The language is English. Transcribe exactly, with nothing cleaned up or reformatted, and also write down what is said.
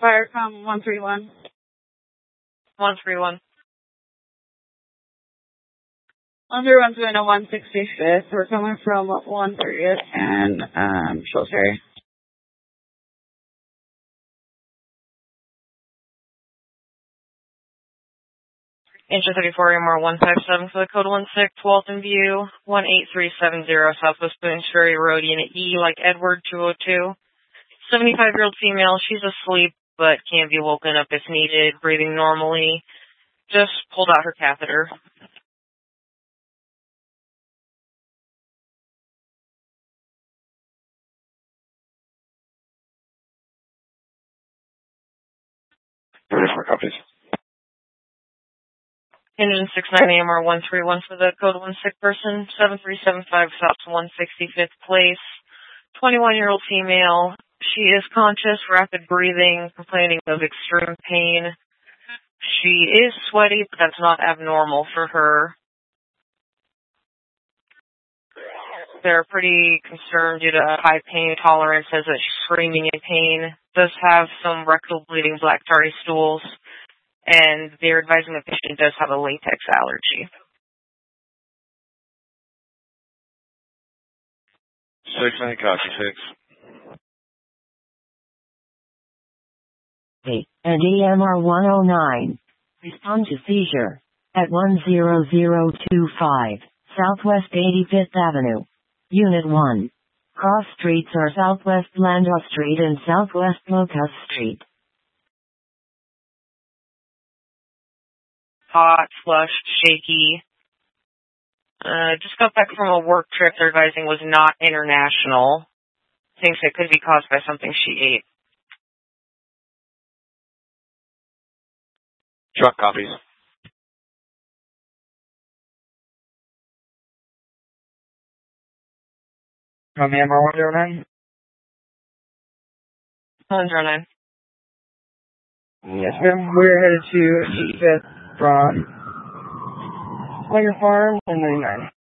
fire from one three one. one three one. one three one to one sixty-fifth. We're coming from one thirtieth and um, Shrewsbury. Inch thirty-four, A M R one five seven for the code one six, Walton View, one eight three seven zero, Southwest Boonesbury Road, Unit E, like Edward, two oh two. seventy-five-year-old female, she's asleep, but can be woken up if needed, breathing normally. Just pulled out her catheter. thirty-four copies. Engine six nine A M R one three one for the code one sick person, seven three seven five South one sixty-fifth Place. twenty-one-year-old female. She is conscious, rapid breathing, complaining of extreme pain. She is sweaty, but that's not abnormal for her. They're pretty concerned due to high pain tolerance, says that she's screaming in pain. Does have some rectal bleeding, black tarry stools, and they're advising the patient does have a latex allergy. Six nine copy six. Eight and E M R one oh nine. Respond to seizure at one zero zero two five Southwest eighty-fifth Avenue. Unit one. Cross streets are Southwest Landau Street and Southwest Locust Street. Hot, flushed, shaky. Uh, just got back from a work trip they're advising was not international. Thinks it could be caused by something she ate. Truck copies. From A M R one zero nine? one zero nine. Yes, ma'am. We're headed to eighty-fifth from Lager Farm and ninety-nine.